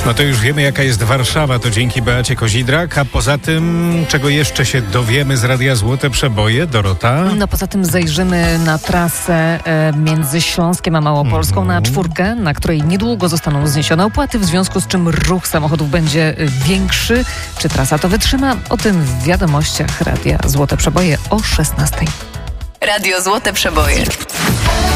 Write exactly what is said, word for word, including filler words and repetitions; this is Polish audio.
No to już wiemy, jaka jest Warszawa, to dzięki Beacie Kozidrak, a poza tym, czego jeszcze się dowiemy z Radia Złote Przeboje, Dorota? No poza tym zajrzymy na trasę e, między Śląskiem a Małopolską, mm. na czwórkę, na której niedługo zostaną zniesione opłaty, w związku z czym ruch samochodów będzie większy. Czy trasa to wytrzyma? O tym w wiadomościach Radia Złote Przeboje o szesnastej. Radio Złote Przeboje.